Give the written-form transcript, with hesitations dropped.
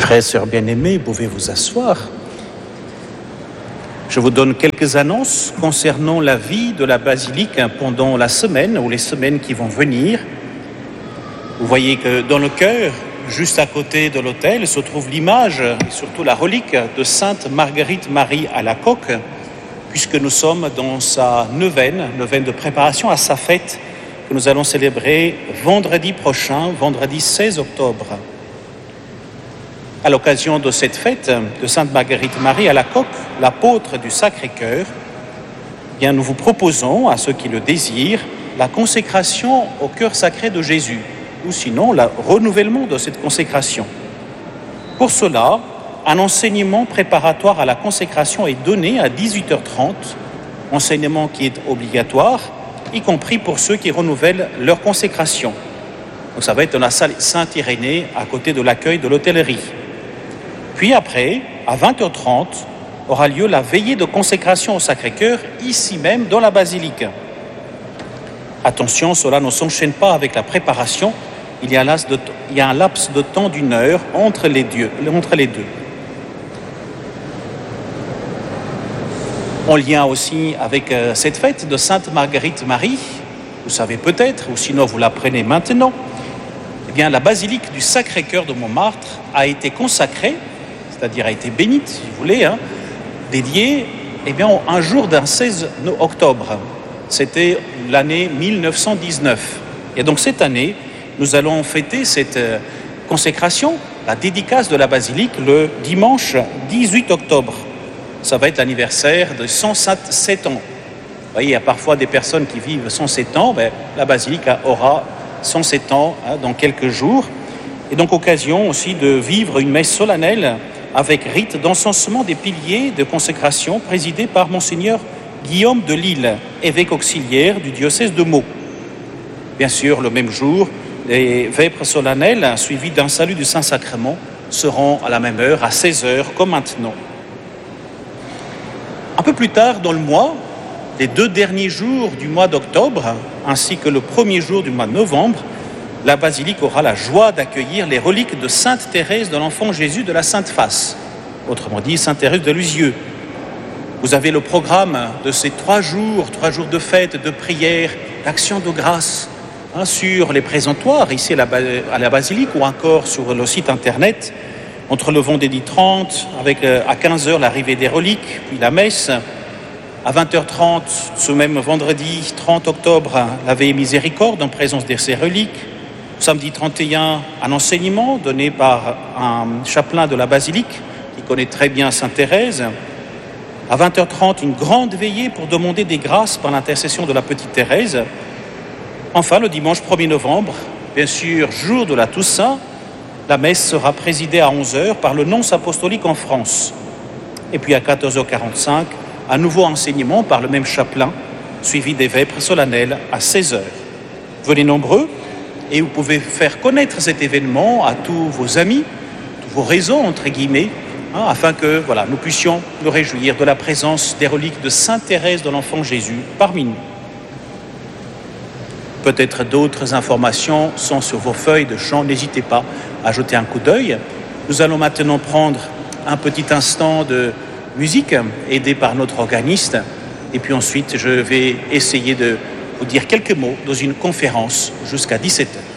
Frères, sœurs bien-aimés, pouvez vous asseoir. Je vous donne quelques annonces concernant la vie de la basilique pendant la semaine ou les semaines qui vont venir. Vous voyez que dans le chœur, juste à côté de l'autel, se trouve l'image et surtout la relique de Sainte Marguerite Marie Alacoque, puisque nous sommes dans sa neuvaine de préparation à sa fête que nous allons célébrer vendredi prochain, vendredi 16 octobre. À l'occasion de cette fête de Sainte Marguerite Marie Alacoque, l'apôtre du Sacré-Cœur, nous vous proposons, à ceux qui le désirent, la consécration au cœur sacré de Jésus, ou sinon le renouvellement de cette consécration. Pour cela, un enseignement préparatoire à la consécration est donné à 18h30, enseignement qui est obligatoire, y compris pour ceux qui renouvellent leur consécration. Donc ça va être dans la salle Saint-Irénée, à côté de l'accueil de l'hôtellerie. Puis après, à 20h30, aura lieu la veillée de consécration au Sacré-Cœur, ici même dans la basilique. Attention, cela ne s'enchaîne pas avec la préparation. Il y a un laps de temps d'1 heure entre les deux. En lien aussi avec cette fête de Sainte Marguerite Marie, vous savez peut-être, ou sinon vous l'apprenez maintenant, la basilique du Sacré-Cœur de Montmartre a été consacrée, c'est-à-dire a été bénite, si vous voulez, dédiée un jour d'un 16 octobre. C'était l'année 1919. Et donc cette année, nous allons fêter cette consécration, la dédicace de la basilique, le dimanche 18 octobre. Ça va être l'anniversaire de 107 ans. Vous voyez, il y a parfois des personnes qui vivent 107 ans, la basilique aura 107 ans dans quelques jours. Et donc occasion aussi de vivre une messe solennelle avec rite d'encensement des piliers de consécration présidé par Monseigneur Guillaume de Lille, évêque auxiliaire du diocèse de Meaux. Bien sûr, le même jour, les vêpres solennelles suivies d'un salut du Saint-Sacrement seront à la même heure, à 16h, comme maintenant. Un peu plus tard dans le mois, les 2 derniers jours du mois d'octobre, ainsi que le premier jour du mois de novembre, la basilique aura la joie d'accueillir les reliques de Sainte Thérèse de l'Enfant Jésus de la Sainte Face, autrement dit Sainte Thérèse de Lisieux. Vous avez le programme de ces 3 jours de fête, de prière, d'action de grâce, sur les présentoirs ici à la basilique ou encore sur le site internet, entre le vendredi 30 avec à 15h l'arrivée des reliques, puis la messe. À 20h30, ce même vendredi 30 octobre, la veillée miséricorde en présence de ces reliques. Samedi 31, un enseignement donné par un chapelain de la basilique qui connaît très bien Sainte Thérèse. À 20h30, une grande veillée pour demander des grâces par l'intercession de la petite Thérèse. Enfin, le dimanche 1er novembre, bien sûr, jour de la Toussaint, la messe sera présidée à 11h par le nonce apostolique en France. Et puis à 14h45, un nouveau enseignement par le même chapelain, suivi des vêpres solennelles à 16h. Venez nombreux et vous pouvez faire connaître cet événement à tous vos amis, tous vos réseaux, entre guillemets, afin que nous puissions nous réjouir de la présence des reliques de Sainte Thérèse de l'Enfant Jésus parmi nous. Peut-être d'autres informations sont sur vos feuilles de chant, n'hésitez pas à jeter un coup d'œil. Nous allons maintenant prendre un petit instant de musique, aidé par notre organiste, et puis ensuite je vais essayer de vous dire quelques mots dans une conférence jusqu'à 17h.